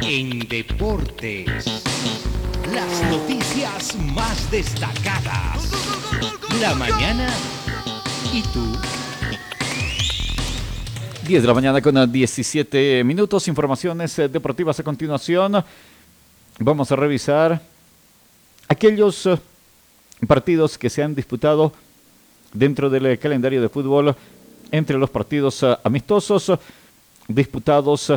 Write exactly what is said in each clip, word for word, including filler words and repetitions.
En deportes, las noticias más destacadas. La mañana y tú. diez de la mañana con diecisiete minutos. Informaciones deportivas a continuación. Vamos a revisar aquellos partidos que se han disputado dentro del calendario de fútbol entre los partidos amistosos disputados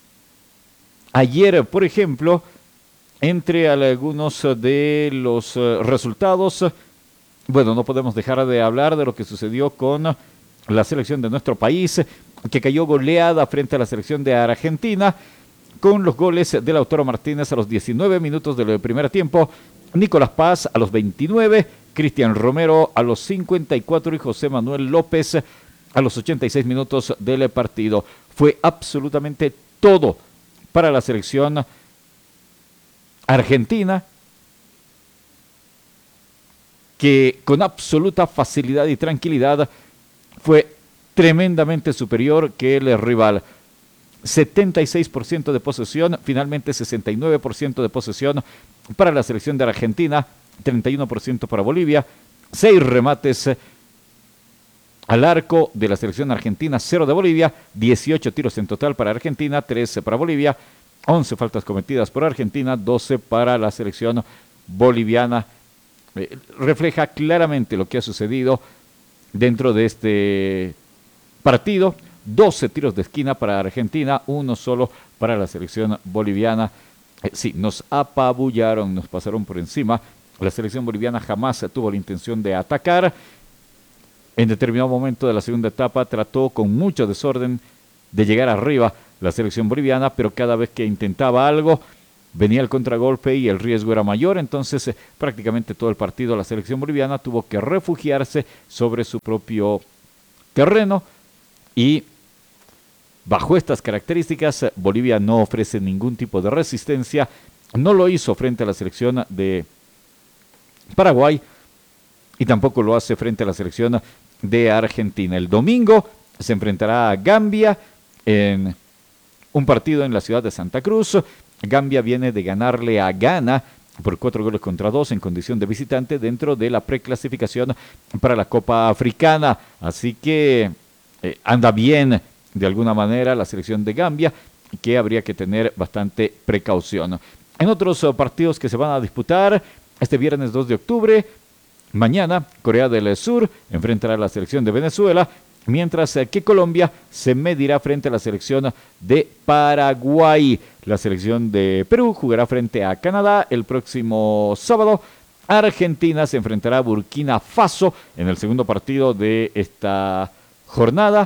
ayer, por ejemplo, entre algunos de los resultados. Bueno, no podemos dejar de hablar de lo que sucedió con la selección de nuestro país, que cayó goleada frente a la selección de Argentina, con los goles de Lautaro Martínez a los diecinueve minutos del primer tiempo, Nicolás Paz a los veintinueve, Cristian Romero a los cincuenta y cuatro y José Manuel López a los ochenta y seis minutos del partido. Fue absolutamente todo para la selección argentina, que con absoluta facilidad y tranquilidad fue tremendamente superior que el rival. setenta y seis por ciento de posesión, finalmente sesenta y nueve por ciento de posesión para la selección de Argentina, treinta y uno por ciento para Bolivia, seis remates al arco de la selección argentina, cero de Bolivia, dieciocho tiros en total para Argentina, trece para Bolivia, once faltas cometidas por Argentina, doce para la selección boliviana. Eh, refleja claramente lo que ha sucedido dentro de este partido. doce tiros de esquina para Argentina, uno solo para la selección boliviana. Eh, sí, nos apabullaron, nos pasaron por encima. La selección boliviana jamás tuvo la intención de atacar. En determinado momento de la segunda etapa trató con mucho desorden de llegar arriba la selección boliviana, pero cada vez que intentaba algo venía el contragolpe y el riesgo era mayor. Entonces eh, prácticamente todo el partido la selección boliviana tuvo que refugiarse sobre su propio terreno, y bajo estas características Bolivia no ofrece ningún tipo de resistencia. No lo hizo frente a la selección de Paraguay y tampoco lo hace frente a la selección de Argentina. El domingo se enfrentará a Gambia en un partido en la ciudad de Santa Cruz. Gambia viene de ganarle a Ghana por cuatro goles contra dos en condición de visitante dentro de la preclasificación para la Copa Africana. Así que eh, anda bien de alguna manera la selección de Gambia, que habría que tener bastante precaución. En otros uh, partidos que se van a disputar este viernes dos de octubre, mañana Corea del Sur enfrentará a la selección de Venezuela, mientras que Colombia se medirá frente a la selección de Paraguay. La selección de Perú jugará frente a Canadá el próximo sábado. Argentina se enfrentará a Burkina Faso en el segundo partido de esta jornada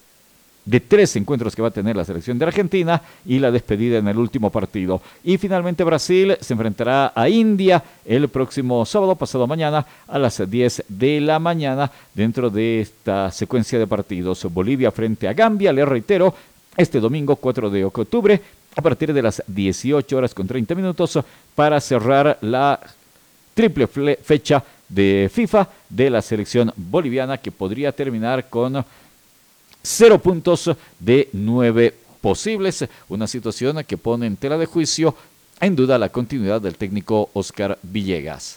de tres encuentros que va a tener la selección de Argentina, y la despedida en el último partido. Y finalmente Brasil se enfrentará a India el próximo sábado, pasado mañana, a las diez de la mañana, dentro de esta secuencia de partidos. Bolivia frente a Gambia, le reitero, este domingo cuatro de octubre, a partir de las dieciocho horas con treinta minutos, para cerrar la triple fecha de FIFA de la selección boliviana, que podría terminar con cero puntos de nueve posibles, una situación que pone en tela de juicio en duda la continuidad del técnico Oscar Villegas.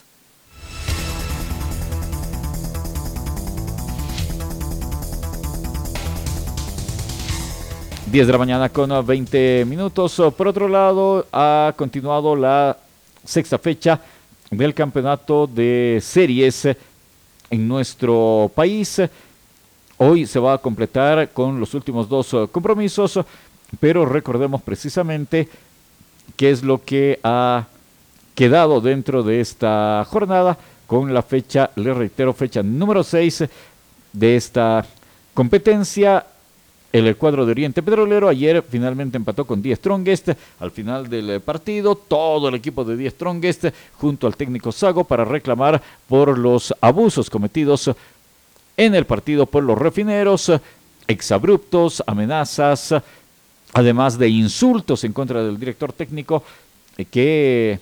diez de la mañana con veinte minutos. Por otro lado, ha continuado la sexta fecha del campeonato de series en nuestro país. Hoy se va a completar con los últimos dos uh, compromisos, pero recordemos precisamente qué es lo que ha quedado dentro de esta jornada con la fecha, le reitero, fecha número seis de esta competencia. El cuadro de Oriente Petrolero ayer finalmente empató con Die Strongest al final del partido. Todo el equipo de Die Strongest junto al técnico Sago para reclamar por los abusos cometidos en el partido por los refineros, exabruptos, amenazas, además de insultos en contra del director técnico que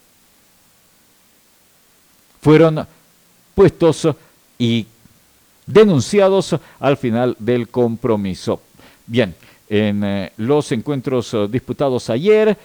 fueron puestos y denunciados al final del compromiso. Bien, en eh, los encuentros uh, disputados ayer,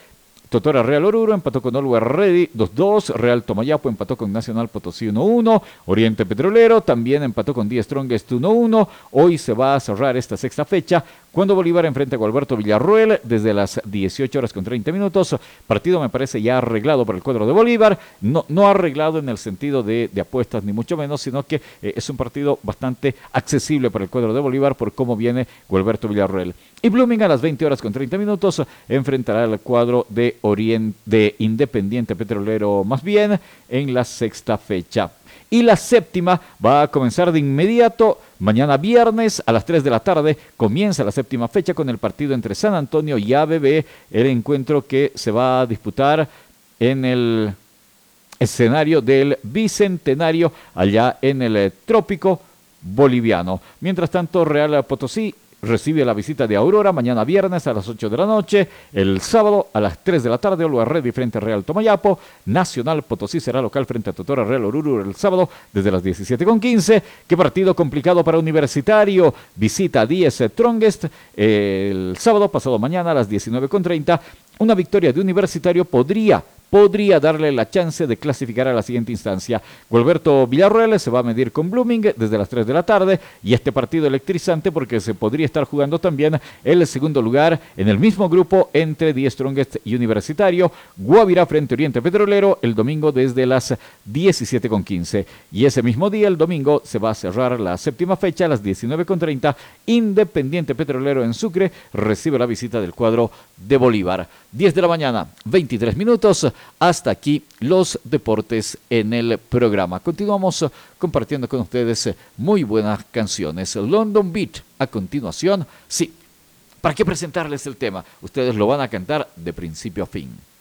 Totora Real Oruro empató con Always Ready dos dos. Real Tomayapo empató con Nacional Potosí uno uno. Oriente Petrolero también empató con The Strongest uno uno. Hoy se va a cerrar esta sexta fecha cuando Bolívar enfrenta a Gualberto Villarroel desde las dieciocho horas con treinta minutos. Partido me parece ya arreglado por el cuadro de Bolívar. No, no arreglado en el sentido de, de apuestas ni mucho menos, sino que eh, es un partido bastante accesible para el cuadro de Bolívar por cómo viene Gualberto Villarroel. Y Blooming a las veinte horas con treinta minutos enfrentará al cuadro de, Orient, de Independiente Petrolero más bien en la sexta fecha. Y la séptima va a comenzar de inmediato. Mañana viernes a las tres de la tarde comienza la séptima fecha con el partido entre San Antonio y A B B, el encuentro que se va a disputar en el escenario del Bicentenario allá en el eh, trópico boliviano. Mientras tanto, Real Potosí recibe la visita de Aurora mañana viernes a las ocho de la noche. El sábado a las tres de la tarde, Always Ready frente a Real Tomayapo. Nacional Potosí será local frente a Totora Real Oruro el sábado desde las diecisiete con quince. Qué partido complicado para Universitario. Visita a The Strongest el sábado pasado mañana a las diecinueve con treinta. Una victoria de Universitario podría podría darle la chance de clasificar a la siguiente instancia. Gualberto Villarroel se va a medir con Blooming desde las tres de la tarde y este partido electrizante porque se podría estar jugando también el segundo lugar en el mismo grupo entre The Strongest y Universitario. Guavirá frente a Oriente Petrolero el domingo desde las diecisiete con quince y ese mismo día, el domingo, se va a cerrar la séptima fecha a las diecinueve con treinta. Independiente Petrolero en Sucre recibe la visita del cuadro de Bolívar. diez de la mañana, veintitrés minutos. Hasta aquí los deportes en el programa. Continuamos compartiendo con ustedes muy buenas canciones. London Beat a continuación. Sí, ¿para qué presentarles el tema? Ustedes lo van a cantar de principio a fin.